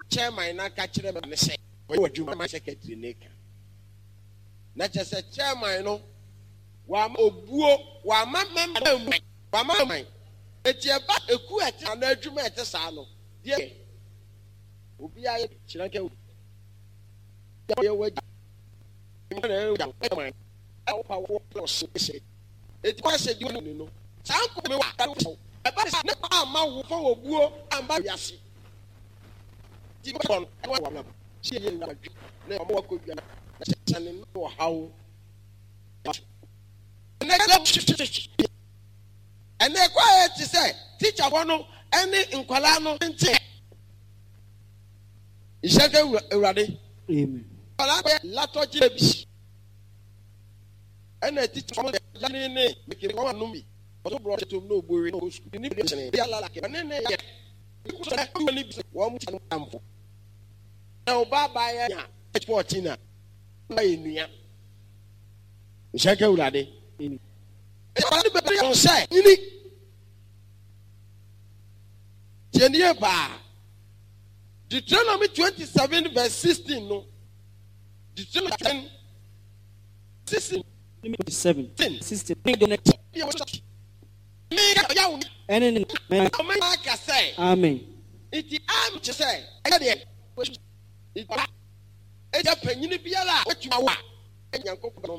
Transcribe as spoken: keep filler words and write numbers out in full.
chairman na ka kyerɛ me ne sɛ ɔyɛ adwuma ma secretary ne ka na kyerɛ sɛ chairman no wama obuo wama member mu wama man eti eba eku ɛte na adwuma ɛte saa no deɛ obi ayɛ kyerɛ kɛ yɛ wɔ na ɛwɔ chairman ɛwɔ pa wɔ plus sɛ eti kwa sɛ di no no saa ko me wa ɛba sɛ ne pa ama wo fa obuo amba wiase di bɔn ɛwɔ wɔ na si yɛ na adwuma na ɔmo wɔ kɔ dwa na sɛ ne no hawo ɛnɛ kwa yɛ ti sɛ teacher hɔ no ɛne nkwalaa no nte ìṣẹ́kẹ́ ewurade nkwalaa bɛ latɔgye bi ɛna teacher hɔ no yanni ne mekiri wɔn anum bi ɔtɔ bɔrɔ ɛtɔ mu n'ogbo wi n'o sukuu ni bi sɛnɛ bi alala kɛ ɛne ne yɛ ikusu ɛ ɛwɔ ni bi sɛ wɔn mu ti no kamfo na ɔbaa baa yɛ nya ɛtɔɔti na ɔba yɛ nua ìṣẹ́kẹ́ ewurade. Everybody be on side. Yini. Tieniye ba. Deuteronomy twenty-seven verse sixteen no. Deuteronomy ten sixteen. Seven. Sixteen. Amen. Amen. Iti am to say. Ayade. Iti. Eja penyini biara. Wetu awa. Enyanko